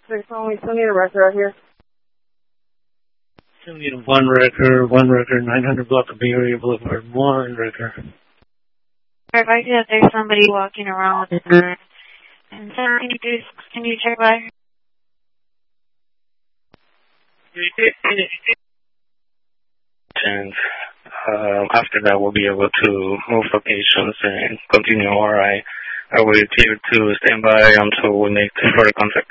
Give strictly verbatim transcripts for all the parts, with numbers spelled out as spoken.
Six one, we still need a record out here. Still need one record, one record, nine hundred block of Bay Area Boulevard, one record. If I see that there's somebody walking around with a gun, and sir, can you do, can you check by? And um, after that, we'll be able to move locations and continue. Or I, I will continue to stand by until we make further contact.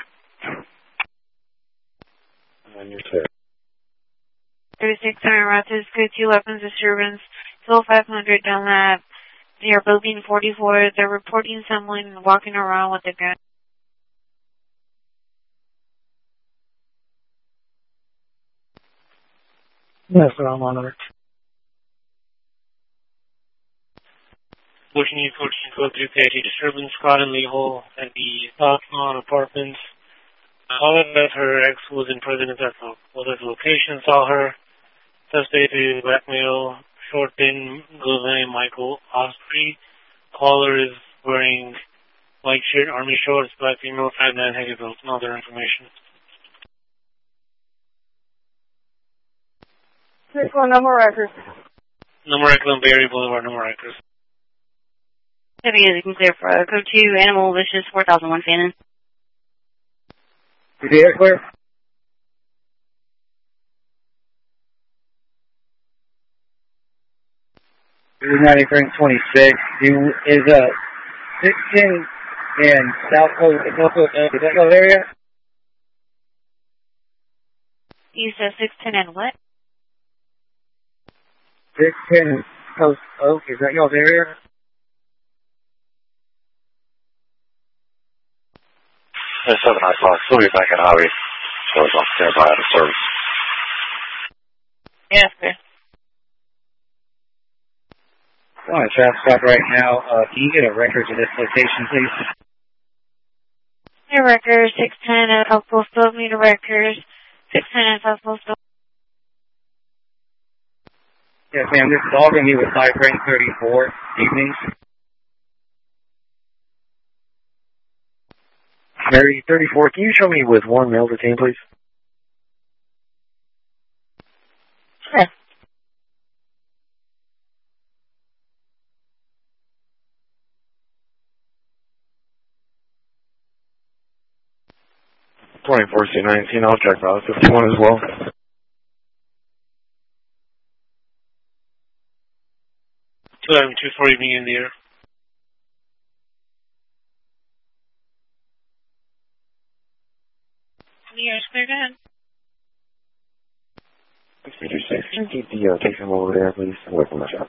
And you're clear. thirty-six hundred Routes, code two weapons disturbance, twelve five hundred Dunlap. They are building forty-four. They're reporting someone walking around with a gun. Yes, sir, I'm on it. fourteen fourteen code three P I T disturbance, Scott and Lee Hall at the Southlawn Apartments. All of that her ex was in President's at the, was at the location, saw her. Suspect is blackmail, short thin, Goulet Michael Osprey. Caller is wearing white shirt, army shorts, black female, five nine heavy belt, and other information. Six one, no more records. No more records on Bay Area Boulevard, no more records. Heavy is clear for uh, code two, Animal Vicious, four thousand one Fannin. You see it clear? ninety Frank twenty-six. You is uh six ten in South Coast, South Coast, uh, is that your area? You said six ten and what? six ten Coast Oak, is that your area? Yes, seven nine five. Still be back at Highway. So it's on standby out of service. Yes, sir. I'm on a traffic stop right now. Uh, can you get a record to this location, please? Your record, six ten at South Postal, need a record. six ten at South Postal. Yes, ma'am. This is all going to be with five Frank thirty-four. Evening. Mary thirty-four, can you show me with one male detained, please? Sure. twenty-four C nineteen, I'll check route fifty-one as well. two eleven two four evening in the air. Yes, clear, go ahead. six two six, can you keep the uh, case over there, please? Away from the shop.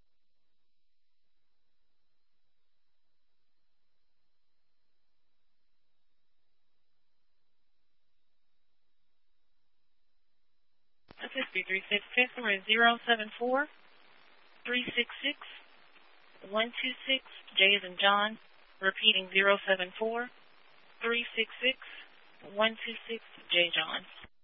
Okay, three three six, customer is zero seven four, three six six, one two six, J as in John, repeating zero seven four, three six six, one two six, J John.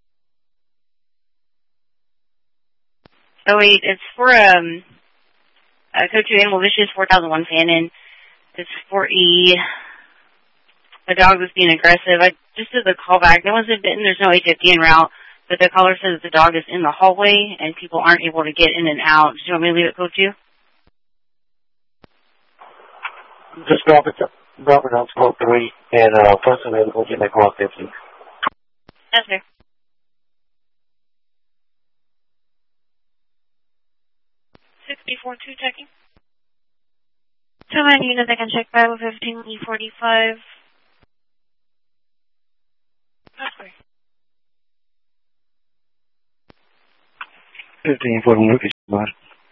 Oh wait, it's for um, uh, code two Animal Vicious, four thousand one Fannin. It's for E. The dog was being aggressive. I just did the callback. No one's been bitten. There's no H F D en route. But the caller says the dog is in the hallway and people aren't able to get in and out. Do you want me to leave it code two? Just drop it, drop it out to code three, and uh, first available, get that call fifty. Yes, sir. sixty-four two checking. Two man unit that can check five oh fifteen E forty-five. Yes, sir. fifteen for Lucas, bud.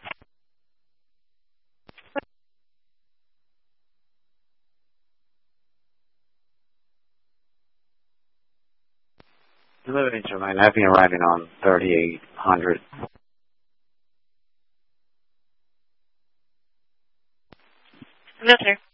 eleven inch line, I've been arriving on thirty-eight hundred. Yes, sir.